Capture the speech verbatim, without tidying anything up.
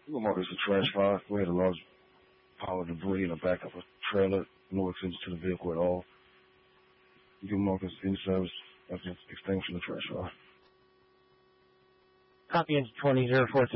We'll mark this a trash fire. We had a large pile of debris in the back of a trailer. No extension to the vehicle at all. You can mark this in service after extinguishing the trash fire. Copy into twenty oh four.